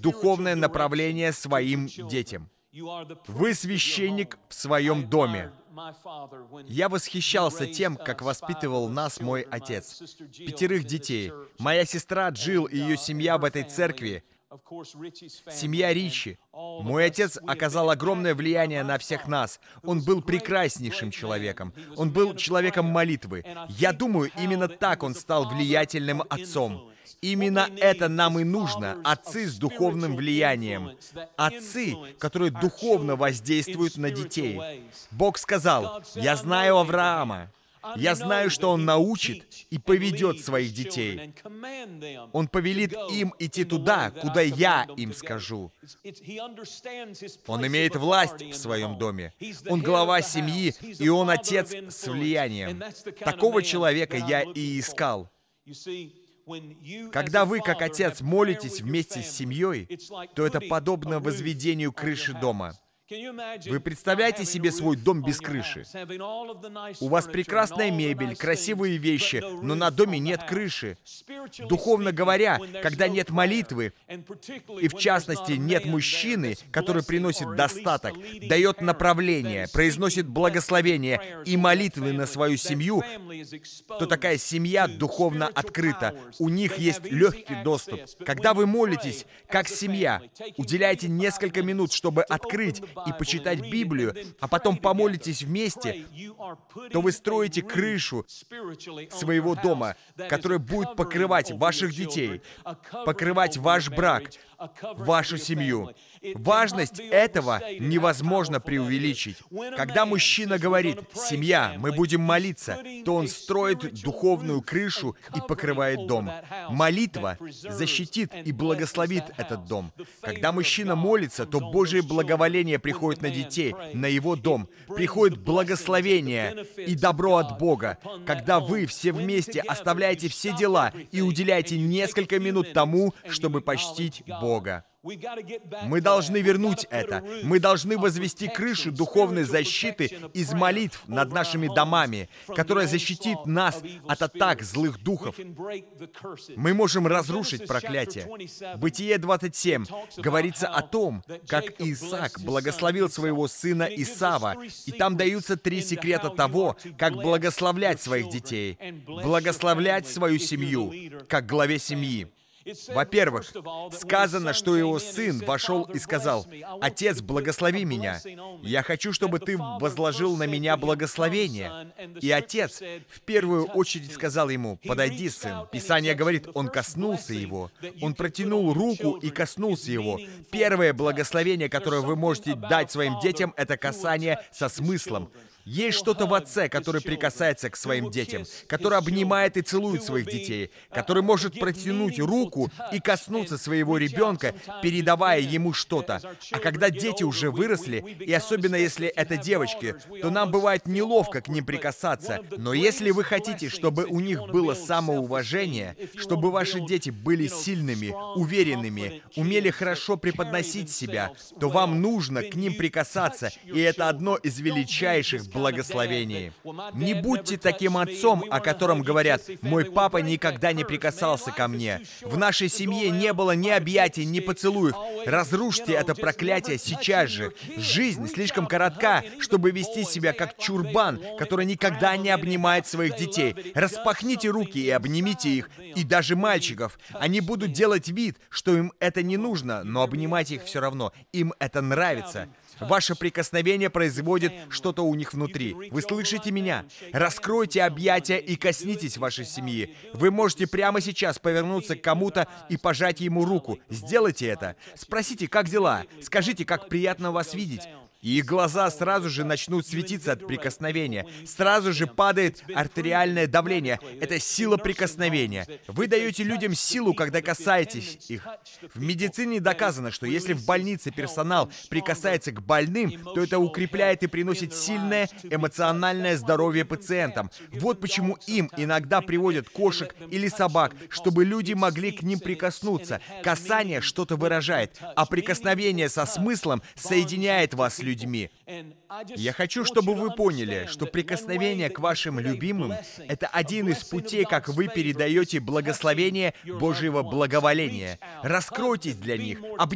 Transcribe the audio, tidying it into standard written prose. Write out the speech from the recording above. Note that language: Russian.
духовное направление своим детям. Вы священник в своем доме. Я восхищался тем, как воспитывал нас мой отец. 5 детей. Моя сестра Джилл и ее семья в этой церкви. Семья Ричи. Мой отец оказал огромное влияние на всех нас. Он был прекраснейшим человеком. Он был человеком молитвы. Я думаю, именно так он стал влиятельным отцом. Именно это нам и нужно, отцы с духовным влиянием. Отцы, которые духовно воздействуют на детей. Бог сказал: «Я знаю Авраама. Я знаю, что он научит и поведет своих детей. Он повелит им идти туда, куда я им скажу». Он имеет власть в своем доме. Он глава семьи, и он отец с влиянием. Такого человека я и искал. Когда вы, как отец, молитесь вместе с семьей, то это подобно возведению крыши дома. Вы представляете себе свой дом без крыши? У вас прекрасная мебель, красивые вещи, но на доме нет крыши. Духовно говоря, когда нет молитвы, и в частности нет мужчины, который приносит достаток, дает направление, произносит благословение и молитвы на свою семью, то такая семья духовно открыта. У них есть легкий доступ. Когда вы молитесь, как семья, уделяйте несколько минут, чтобы открыть и почитать Библию, а потом помолитесь вместе, то вы строите крышу своего дома, которая будет покрывать ваших детей, покрывать ваш брак, вашу семью. Важность этого невозможно преувеличить. Когда мужчина говорит: «Семья, мы будем молиться», то он строит духовную крышу и покрывает дом. Молитва защитит и благословит этот дом. Когда мужчина молится, то Божие благоволение приходит на детей, на его дом. Приходит благословение и добро от Бога. Когда вы все вместе оставляете все дела и уделяете несколько минут тому, чтобы почтить Бога. Мы должны вернуть это. Мы должны возвести крышу духовной защиты из молитв над нашими домами, которая защитит нас от атак злых духов. Мы можем разрушить проклятие. Бытие 27 говорится о том, как Исаак благословил своего сына Исава, и там даются 3 секрета того, как благословлять своих детей, благословлять свою семью, как главе семьи. Во-первых, сказано, что его сын вошел и сказал: «Отец, благослови меня. Я хочу, чтобы ты возложил на меня благословение». И отец в первую очередь сказал ему: «Подойди, сын». Писание говорит, он коснулся его. Он протянул руку и коснулся его. Первое благословение, которое вы можете дать своим детям, это касание со смыслом. Есть что-то в отце, который прикасается к своим детям, который обнимает и целует своих детей, который может протянуть руку и коснуться своего ребенка, передавая ему что-то. А когда дети уже выросли, и особенно если это девочки, то нам бывает неловко к ним прикасаться. Но если вы хотите, чтобы у них было самоуважение, чтобы ваши дети были сильными, уверенными, умели хорошо преподносить себя, то вам нужно к ним прикасаться, и это одно из величайших благословений. Не будьте таким отцом, о котором говорят: «Мой папа никогда не прикасался ко мне». В нашей семье не было ни объятий, ни поцелуев. Разрушьте это проклятие сейчас же. Жизнь слишком коротка, чтобы вести себя как чурбан, который никогда не обнимает своих детей. Распахните руки и обнимите их, и даже мальчиков. Они будут делать вид, что им это не нужно, но обнимать их все равно. Им это нравится. Ваше прикосновение производит что-то у них внутри. Вы слышите меня? Раскройте объятия и коснитесь вашей семьи. Вы можете прямо сейчас повернуться к кому-то и пожать ему руку. Сделайте это. Спросите, как дела? Скажите, как приятно вас видеть. И их глаза сразу же начнут светиться от прикосновения. Сразу же падает артериальное давление. Это сила прикосновения. Вы даете людям силу, когда касаетесь их. В медицине доказано, что если в больнице персонал прикасается к больным, то это укрепляет и приносит сильное эмоциональное здоровье пациентам. Вот почему им иногда приводят кошек или собак, чтобы люди могли к ним прикоснуться. Касание что-то выражает, а прикосновение со смыслом соединяет вас с людьми. Я хочу, чтобы вы поняли, что прикосновение к вашим любимым — это один из путей, как вы передаете благословение Божьего благоволения. Раскройтесь для них,